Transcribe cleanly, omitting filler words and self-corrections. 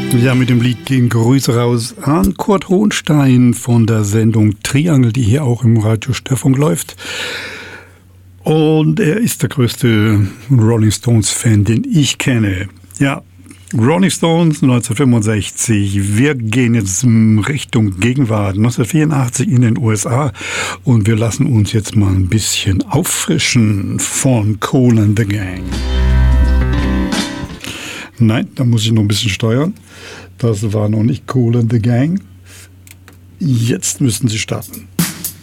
Ja, mit dem Lied gehen Grüße raus an Kurt Hohnstein von der Sendung Triangel, die hier auch im Radio Störfunk läuft. Und er ist der größte Rolling Stones-Fan, den ich kenne. Ja, Rolling Stones 1965. Wir gehen jetzt Richtung Gegenwart, 1984 in den USA. Und wir lassen uns jetzt mal ein bisschen auffrischen von Kool and the Gang. Nein, da muss ich noch ein bisschen steuern. Das war noch nicht Kool and the Gang. Jetzt müssen Sie starten.